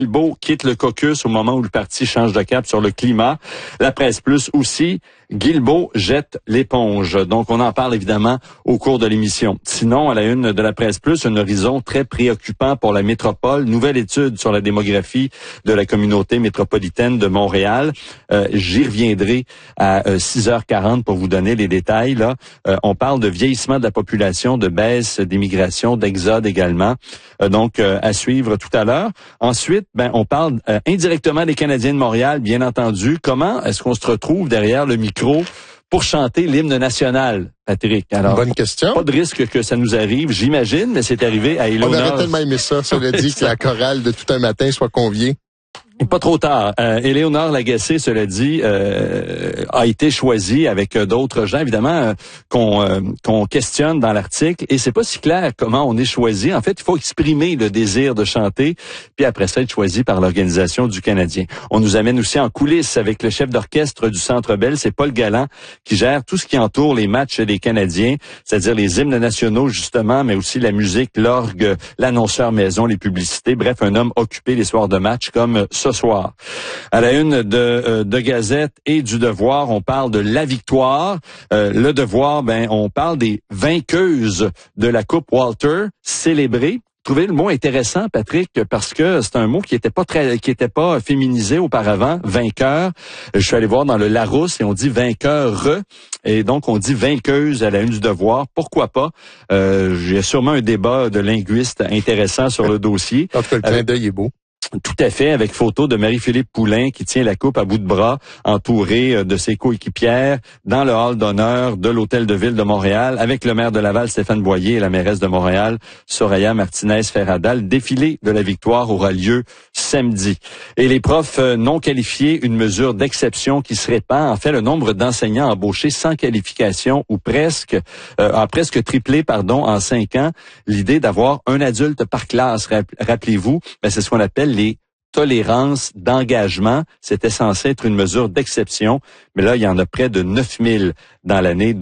Guilbeault quitte le caucus au moment où le parti change de cap sur le climat. La Presse Plus aussi, Guilbeault jette l'éponge. Donc, on en parle évidemment au cours de l'émission. Sinon, à la une de la Presse Plus, un horizon très préoccupant pour la métropole. Nouvelle étude sur la démographie de la communauté métropolitaine de Montréal. J'y reviendrai à 6h40 pour vous donner les détails. Là, on parle de vieillissement de la population, de baisse d'immigration, d'exode également. Donc, à suivre tout à l'heure. Ensuite, on parle indirectement des Canadiens de Montréal, bien entendu. Comment est-ce qu'on se retrouve derrière le micro pour chanter l'hymne national, Patrick? Alors, bonne question. Pas de risque que ça nous arrive, j'imagine, mais c'est arrivé à Éléonore. On aurait tellement aimé ça dit, que la chorale de tout un matin soit conviée. Pas trop tard. Éléonore Lagacé, cela dit, a été choisie avec d'autres gens, évidemment, qu'on questionne dans l'article. Et c'est pas si clair comment on est choisi. En fait, il faut exprimer le désir de chanter, puis après ça, être choisi par l'Organisation du Canadien. On nous amène aussi en coulisses avec le chef d'orchestre du Centre Bell, c'est Paul Galland, qui gère tout ce qui entoure les matchs des Canadiens, c'est-à-dire les hymnes nationaux, justement, mais aussi la musique, l'orgue, l'annonceur maison, les publicités. Bref, un homme occupé les soirs de match comme ce soir. À la une de Gazette et du Devoir, on parle de la victoire. Le Devoir, on parle des vainqueuses de la Coupe Walter célébrée. Trouvez le mot intéressant, Patrick, parce que c'est un mot qui était pas féminisé auparavant, vainqueur. Je suis allé voir dans le Larousse et on dit vainqueur, et donc on dit vainqueuse à la une du Devoir. Pourquoi pas? J'ai sûrement un débat de linguistes intéressant sur le dossier. En tout cas, le clin d'œil est beau. Tout à fait, avec photo de Marie-Philippe Poulain qui tient la coupe à bout de bras, entourée de ses coéquipières dans le hall d'honneur de l'Hôtel de Ville de Montréal, avec le maire de Laval, Stéphane Boyer, et la mairesse de Montréal, Soraya Martinez-Ferrada. Le défilé de la victoire aura lieu samedi. Et les profs non qualifiés, une mesure d'exception qui se répand. En fait, le nombre d'enseignants embauchés sans qualification ou a presque triplé, en 5 ans. L'idée d'avoir un adulte par classe, rappelez-vous, c'est ce qu'on appelle les tolérances d'engagement. C'était censé être une mesure d'exception, mais là, il y en a près de 9000 dans l'année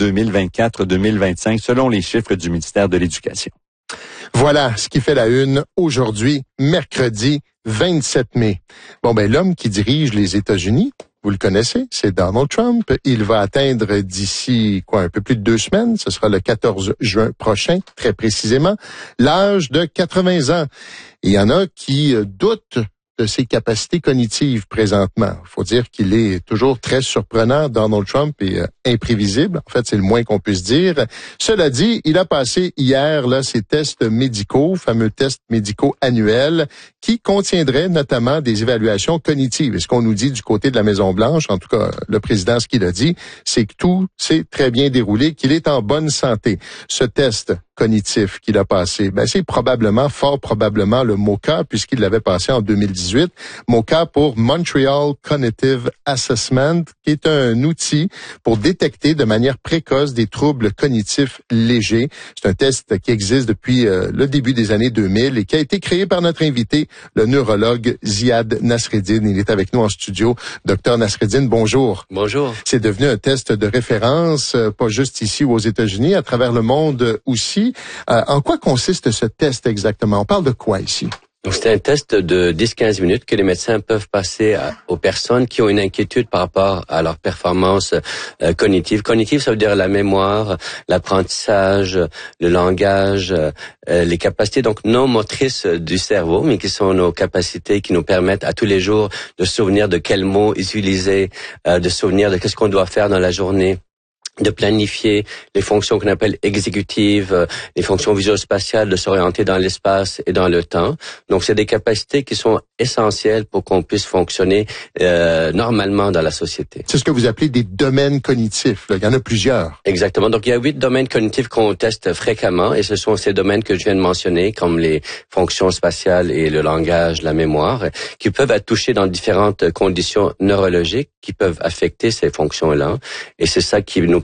2024-2025, selon les chiffres du ministère de l'Éducation. Voilà ce qui fait la une aujourd'hui, mercredi 27 mai. L'homme qui dirige les États-Unis, vous le connaissez, c'est Donald Trump. Il va atteindre d'ici, un peu plus de 2 semaines, ce sera le 14 juin prochain, très précisément, l'âge de 80 ans. Il y en a qui doutent de ses capacités cognitives présentement. Il faut dire qu'il est toujours très surprenant, Donald Trump, et imprévisible. En fait, c'est le moins qu'on puisse dire. Cela dit, il a passé hier ses tests médicaux, fameux tests médicaux annuels, qui contiendraient notamment des évaluations cognitives. Et ce qu'on nous dit du côté de la Maison-Blanche, en tout cas le président, ce qu'il a dit, c'est que tout s'est très bien déroulé, qu'il est en bonne santé. Ce test cognitif qu'il a passé, c'est fort probablement le MOCA, puisqu'il l'avait passé en 2018. MOCA pour Montreal Cognitive Assessment, qui est un outil pour détecter de manière précoce des troubles cognitifs légers. C'est un test qui existe depuis le début des années 2000 et qui a été créé par notre invité, le neurologue Ziad Nasreddine. Il est avec nous en studio. Docteur Nasreddine, bonjour. Bonjour. C'est devenu un test de référence, pas juste ici ou aux États-Unis, à travers le monde aussi. En quoi consiste ce test exactement? On parle de quoi ici? Donc, c'est un test de 10-15 minutes que les médecins peuvent passer aux personnes qui ont une inquiétude par rapport à leur performance cognitive. Cognitive, ça veut dire la mémoire, l'apprentissage, le langage, les capacités donc non motrices du cerveau, mais qui sont nos capacités qui nous permettent à tous les jours de se souvenir de quels mots utiliser, de se souvenir de qu'est-ce qu'on doit faire dans la journée, de planifier les fonctions qu'on appelle exécutives, les fonctions visuospatiales, de s'orienter dans l'espace et dans le temps. Donc, c'est des capacités qui sont essentielles pour qu'on puisse fonctionner normalement dans la société. C'est ce que vous appelez des domaines cognitifs. Il y en a plusieurs. Exactement. Donc, il y a 8 domaines cognitifs qu'on teste fréquemment et ce sont ces domaines que je viens de mentionner, comme les fonctions spatiales et le langage, la mémoire, qui peuvent être touchés dans différentes conditions neurologiques qui peuvent affecter ces fonctions-là. Et c'est ça qui nous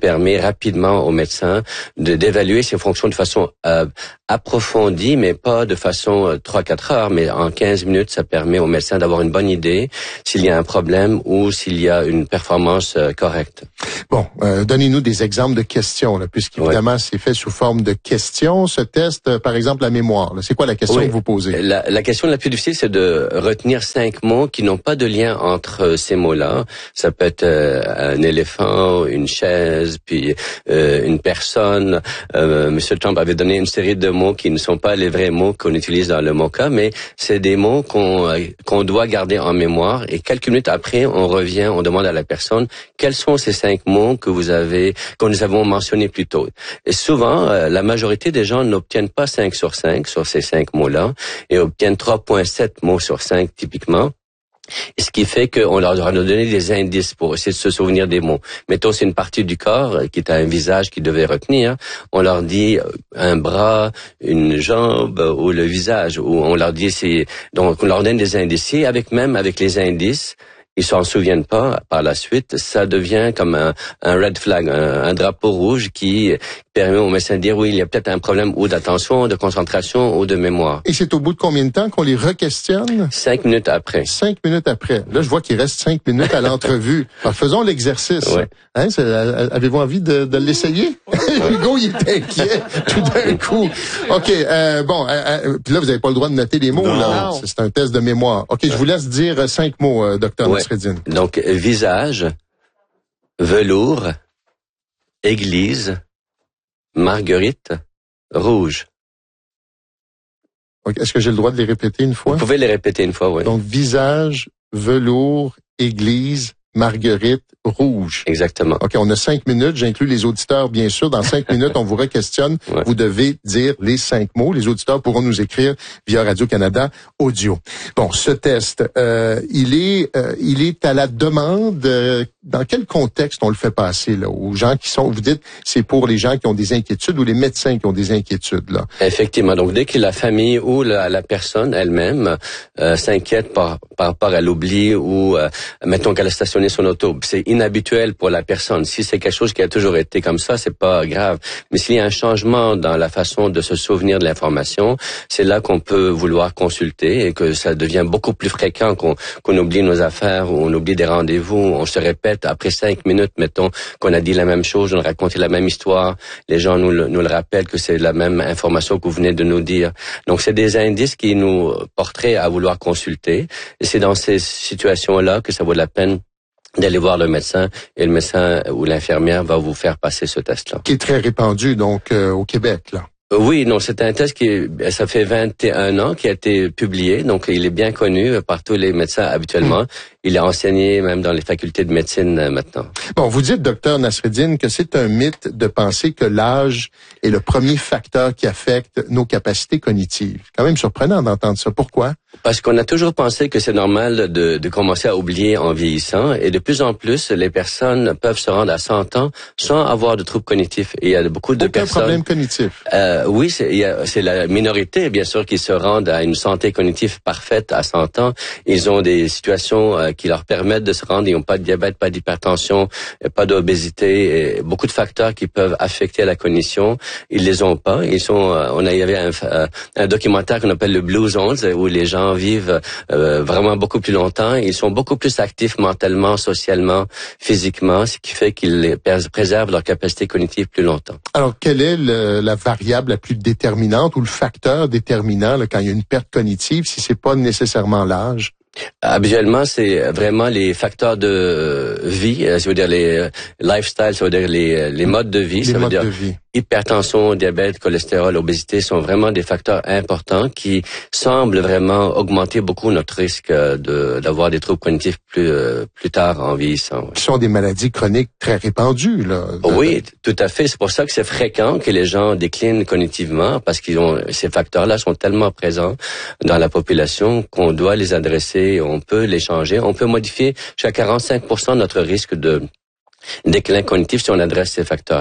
permet rapidement au médecin d'évaluer ses fonctions de façon approfondie, mais pas de façon 3-4 heures, mais en 15 minutes, ça permet au médecin d'avoir une bonne idée s'il y a un problème ou s'il y a une performance correcte. Bon, donnez-nous des exemples de questions, là, puisqu'évidemment, c'est fait sous forme de questions. Ce test, par exemple, la mémoire. Là. C'est quoi la question que vous posez? La question la plus difficile, c'est de retenir 5 mots qui n'ont pas de lien entre ces mots-là. Ça peut être un éléphant, une chaise, puis une personne. Monsieur Trump avait donné une série de mots qui ne sont pas les vrais mots qu'on utilise dans le MOCA, mais c'est des mots qu'on doit garder en mémoire. Et quelques minutes après, on revient, on demande à la personne quels sont ces 5 mots que nous avons mentionnés plus tôt. Et souvent, la majorité des gens n'obtiennent pas 5 sur 5 sur ces 5 mots-là et obtiennent 3,7 mots sur 5 typiquement. Et ce qui fait qu'on leur a donné des indices pour essayer de se souvenir des mots. Mettons, c'est une partie du corps qui est un visage qu'ils devaient retenir. On leur dit un bras, une jambe ou le visage. Ou on leur dit donc on leur donne des indices. Et avec les indices, ils s'en souviennent pas par la suite, ça devient comme un red flag, un drapeau rouge qui permet au médecin de dire oui, il y a peut-être un problème ou d'attention, de concentration ou de mémoire. Et c'est au bout de combien de temps qu'on les re-questionne? 5 minutes après. 5 minutes après. Là, je vois qu'il reste 5 minutes à l'entrevue. Alors, faisons l'exercice. Ouais. Hein, avez-vous envie de l'essayer? Hugo, il est inquiet tout d'un coup. OK, puis là, vous n'avez pas le droit de noter les mots. Non. Là. C'est un test de mémoire. OK, je vous laisse dire 5 mots, docteur Nasreddine. Donc, visage, velours, église, marguerite, rouge. Okay. Est-ce que j'ai le droit de les répéter une fois? Vous pouvez les répéter une fois, oui. Donc, visage, velours, église, marguerite, rouge. Exactement. OK, on a 5 minutes. J'inclus les auditeurs, bien sûr. Dans 5 minutes, on vous re-questionne. Ouais. Vous devez dire les 5 mots. Les auditeurs pourront nous écrire via Radio-Canada Audio. Bon, ce test, il est à la demande. Dans quel contexte on le fait passer, là, aux gens qui sont, vous dites, c'est pour les gens qui ont des inquiétudes ou les médecins qui ont des inquiétudes, là? Effectivement. Donc, dès que la famille ou la personne elle-même s'inquiète par rapport à l'oubli ou, mettons qu'elle a stationné son auto, c'est inhabituel pour la personne. Si c'est quelque chose qui a toujours été comme ça, c'est pas grave. Mais s'il y a un changement dans la façon de se souvenir de l'information, c'est là qu'on peut vouloir consulter et que ça devient beaucoup plus fréquent qu'on oublie nos affaires ou on oublie des rendez-vous, on se répète après 5 minutes, mettons, qu'on a dit la même chose, on a raconté la même histoire, les gens nous le rappellent que c'est la même information que vous venez de nous dire. Donc, c'est des indices qui nous porteraient à vouloir consulter. Et c'est dans ces situations-là que ça vaut la peine d'aller voir le médecin et le médecin ou l'infirmière va vous faire passer ce test-là. Qui est très répandu, donc, au Québec, là. Oui, non, c'est un test ça fait 21 ans qui a été publié, donc il est bien connu par tous les médecins habituellement. Il est enseigné même dans les facultés de médecine maintenant. Bon, vous dites, docteur Nasreddine, que c'est un mythe de penser que l'âge est le premier facteur qui affecte nos capacités cognitives. Quand même surprenant d'entendre ça. Pourquoi? Parce qu'on a toujours pensé que c'est normal de commencer à oublier en vieillissant et de plus en plus, les personnes peuvent se rendre à 100 ans sans avoir de troubles cognitifs. Et il y a beaucoup de personnes... Aucun problème cognitif? Oui, c'est la minorité, bien sûr, qui se rendent à une santé cognitive parfaite à 100 ans. Ils ont des situations qui leur permettent de se rendre. Ils n'ont pas de diabète, pas d'hypertension, pas d'obésité, et beaucoup de facteurs qui peuvent affecter la cognition. Ils les ont pas. Il y avait un documentaire qu'on appelle le Blue Zones où les gens vivent vraiment beaucoup plus longtemps. Ils sont beaucoup plus actifs mentalement, socialement, physiquement, ce qui fait qu'ils préservent leur capacité cognitive plus longtemps. Alors, quelle est la variable la plus déterminante ou le facteur déterminant là, quand il y a une perte cognitive, si c'est pas nécessairement l'âge? Habituellement, c'est vraiment les facteurs de vie, ça veut dire les lifestyles, ça veut dire les modes de vie, ça veut dire hypertension, diabète, cholestérol, obésité sont vraiment des facteurs importants qui semblent vraiment augmenter beaucoup notre risque d'avoir des troubles cognitifs plus tard en vieillissant. Qui sont des maladies chroniques très répandues, là. Oui, tout à fait. C'est pour ça que c'est fréquent que les gens déclinent cognitivement parce ces facteurs-là sont tellement présents dans la population qu'on doit les adresser, on peut les changer, on peut modifier jusqu'à 45% notre risque de déclin cognitif si on adresse ces facteurs-là.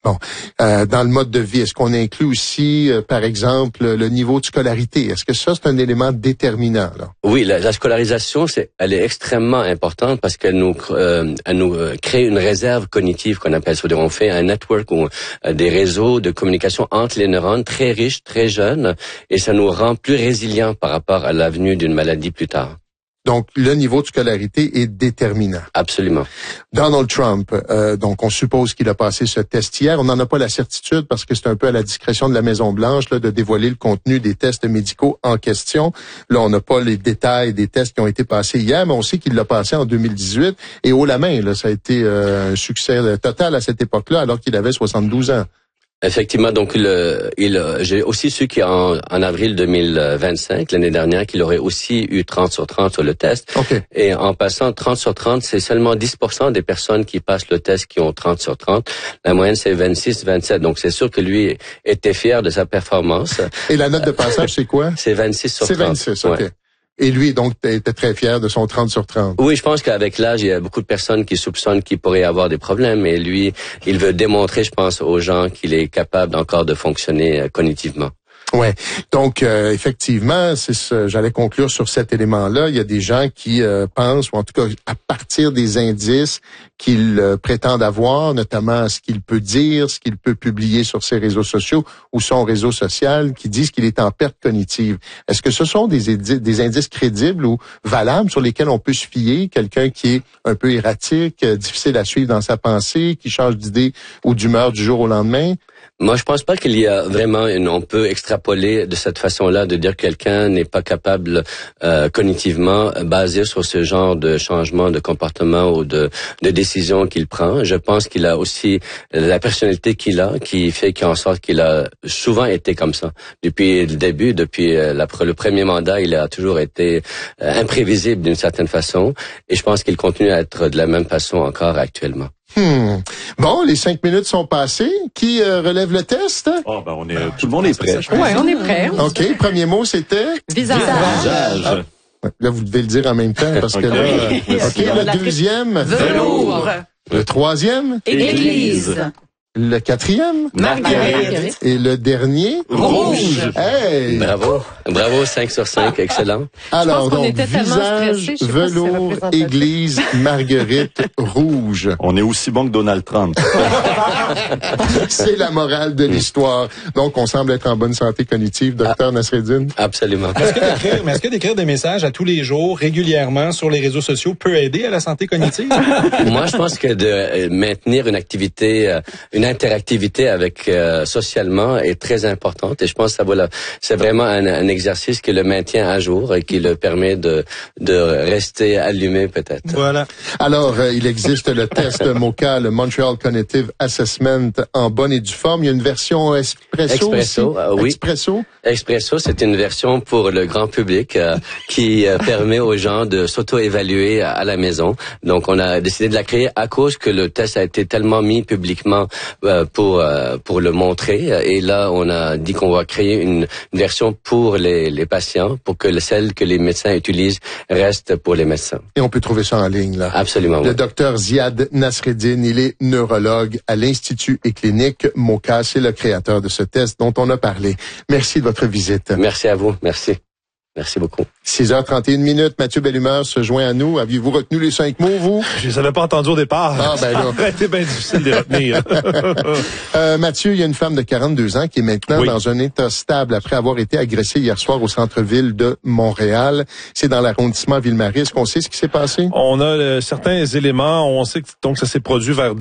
Bon, dans le mode de vie, est-ce qu'on inclut aussi, par exemple, le niveau de scolarité? Est-ce que ça, c'est un élément déterminant, là? Oui, la scolarisation, elle est extrêmement importante parce qu'elle nous crée une réserve cognitive qu'on appelle. C'est-à-dire, on fait un network ou des réseaux de communication entre les neurones très riches, très jeunes, et ça nous rend plus résilients par rapport à l'avenue d'une maladie plus tard. Donc, le niveau de scolarité est déterminant. Absolument. Donald Trump, donc on suppose qu'il a passé ce test hier. On n'en a pas la certitude parce que c'est un peu à la discrétion de la Maison-Blanche là, de dévoiler le contenu des tests médicaux en question. Là, on n'a pas les détails des tests qui ont été passés hier, mais on sait qu'il l'a passé en 2018. Et haut la main, là, ça a été un succès total à cette époque-là, alors qu'il avait 72 ans. Effectivement, donc j'ai aussi su qu'en avril 2025, l'année dernière, qu'il aurait aussi eu 30 sur 30 sur le test. Okay. Et en passant 30 sur 30, c'est seulement 10% des personnes qui passent le test qui ont 30 sur 30. La moyenne, c'est 26, 27. Donc, c'est sûr que lui était fier de sa performance. Et la note de passage, c'est quoi? C'est 26 sur 30. C'est 26, OK. Ouais. Et lui, donc, était très fier de son 30 sur 30. Oui, je pense qu'avec l'âge, il y a beaucoup de personnes qui soupçonnent qu'il pourrait avoir des problèmes. Et lui, il veut démontrer, je pense, aux gens qu'il est capable encore de fonctionner cognitivement. Ouais. Donc effectivement, j'allais conclure sur cet élément-là. Il y a des gens qui pensent, ou en tout cas à partir des indices qu'il prétend avoir, notamment ce qu'il peut dire, ce qu'il peut publier sur ses réseaux sociaux ou son réseau social, qui disent qu'il est en perte cognitive. Est-ce que ce sont des indices crédibles ou valables sur lesquels on peut se fier? Quelqu'un qui est un peu erratique, difficile à suivre dans sa pensée, qui change d'idée ou d'humeur du jour au lendemain? Moi, je pense pas qu'il y a vraiment on peut extrapoler de cette façon-là de dire que quelqu'un n'est pas capable cognitivement basé sur ce genre de changement de comportement ou de décision qu'il prend. Je pense qu'il a aussi la personnalité qu'il a qui fait qu'en sorte qu'il a souvent été comme ça. Depuis le début, depuis le premier mandat, il a toujours été imprévisible d'une certaine façon et je pense qu'il continue à être de la même façon encore actuellement. Bon, les 5 minutes sont passées. Qui relève le test? Oh, ben tout le monde est prêt. Oui, on est prêt. OK, premier mot, c'était? Visage. Là, vous devez le dire en même temps parce que là... OK, le deuxième? Velours. Le troisième? Église. Le quatrième? Marguerite. Et le dernier? Rouge. Hey! Bravo, 5 sur 5, excellent. Alors, qu'on donc, était tellement visage, stressés, je sais pas si c'est velours, représentatif. église, Marguerite, rouge. On est aussi bon que Donald Trump. C'est la morale de l'histoire. Donc, on semble être en bonne santé cognitive, docteur Nasreddine. Absolument. Est-ce que d'écrire des messages à tous les jours, régulièrement, sur les réseaux sociaux peut aider à la santé cognitive? Moi, je pense que de maintenir une activité, une interactivité avec socialement est très importante et je pense que c'est vraiment un exercice qui le maintient à jour et qui le permet de rester allumé peut-être. Voilà. Alors, il existe le test MoCA, le Montreal Cognitive Assessment en bonne et due forme. Il y a une version Expresso aussi. Oui. Expresso, c'est une version pour le grand public qui permet aux gens de s'auto-évaluer à la maison. Donc, on a décidé de la créer à cause que le test a été tellement mis publiquement pour le montrer. Et là, on a dit qu'on va créer une version pour les patients, pour que celle que les médecins utilisent reste pour les médecins. Et on peut trouver ça en ligne, là. Absolument. Le oui. docteur Ziad Nasreddine, il est neurologue à l'Institut et clinique MoCA. C'est le créateur de ce test dont on a parlé. Merci de votre visite. Merci à vous. Merci. Merci beaucoup. 6h31. Mathieu Bellumeur se joint à nous. Aviez-vous retenu les 5 mots, vous? Je les avais pas entendus au départ. Ah, ben là. Ça aurait été bien difficile de les retenir. Mathieu, il y a une femme de 42 ans qui est maintenant dans un état stable après avoir été agressée hier soir au centre-ville de Montréal. C'est dans l'arrondissement Ville-Marie. Est-ce qu'on sait ce qui s'est passé? On a certains éléments. On sait que donc ça s'est produit vers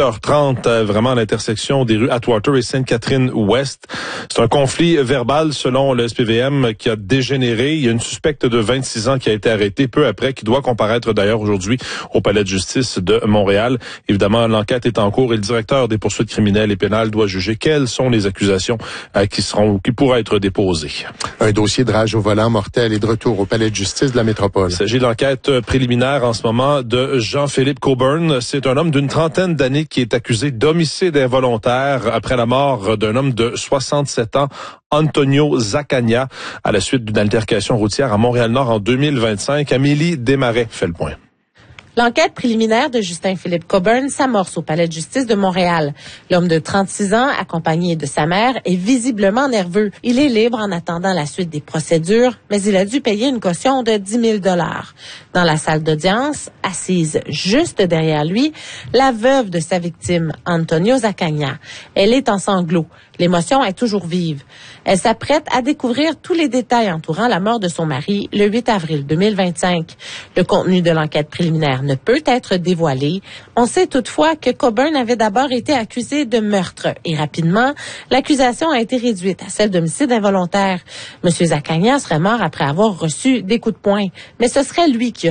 18h30, vraiment à l'intersection des rues Atwater et Sainte-Catherine-Ouest. C'est un conflit verbal selon le SPVM qui a dégénéré. Il y a une suspecte de 26 ans qui a été arrêtée peu après, qui doit comparaître d'ailleurs aujourd'hui au palais de justice de Montréal. Évidemment, l'enquête est en cours et le directeur des poursuites criminelles et pénales doit juger quelles sont les accusations qui pourraient être déposées. Un dossier de rage au volant mortel est de retour au palais de justice de la métropole. Il s'agit de l'enquête préliminaire en ce moment de Jean-Philippe Coburn. C'est un homme d'une trentaine d'années qui est accusé d'homicide involontaire après la mort d'un homme de 67 ans, Antonio Zacagna, à la suite d'une altercation routière à Montréal-Nord en 2025. Amélie Desmarais fait le point. L'enquête préliminaire de Justin-Philippe Coburn s'amorce au Palais de justice de Montréal. L'homme de 36 ans, accompagné de sa mère, est visiblement nerveux. Il est libre en attendant la suite des procédures, mais il a dû payer une caution de 10 000 $. Dans la salle d'audience, assise juste derrière lui, la veuve de sa victime, Antonio Zacagna. Elle est en sanglots. L'émotion est toujours vive. Elle s'apprête à découvrir tous les détails entourant la mort de son mari le 8 avril 2025. Le contenu de l'enquête préliminaire ne peut être dévoilé. On sait toutefois que Coburn avait d'abord été accusé de meurtre et rapidement, l'accusation a été réduite à celle d'homicide involontaire. M. Zacagna serait mort après avoir reçu des coups de poing, mais ce serait lui qui